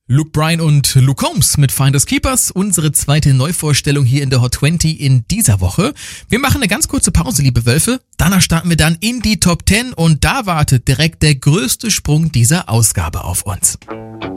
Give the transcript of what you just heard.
Luke Bryan und Luke Combs mit Finders Keepers, unsere zweite Neuvorstellung hier in der Hot 20 in dieser Woche. Wir machen eine ganz kurze Pause, liebe Wölfe. Danach starten wir dann in die Top 10 und da wartet direkt der größte Sprung dieser Ausgabe auf uns.